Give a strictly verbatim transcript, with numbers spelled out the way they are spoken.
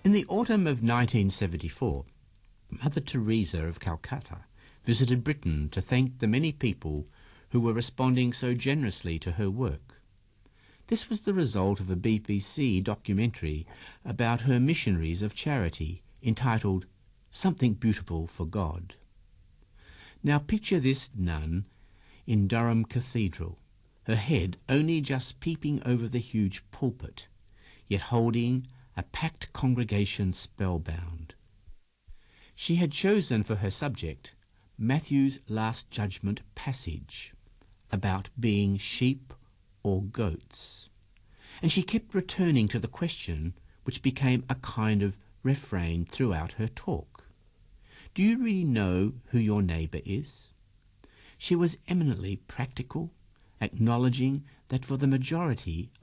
In the autumn of nineteen seventy-four, Mother Teresa of Calcutta visited Britain to thank the many people who were responding so generously to her work. This was the result of a B B C documentary about her missionaries of charity entitled Something Beautiful for God. Now picture this nun in Durham Cathedral, her head only just peeping over the huge pulpit, yet holding a packed congregation spellbound. She had chosen for her subject Matthew's Last Judgment passage about being sheep or goats, and she kept returning to the question, which became a kind of refrain throughout her talk. Do you really know who your neighbour is? She was eminently practical, acknowledging that for the majority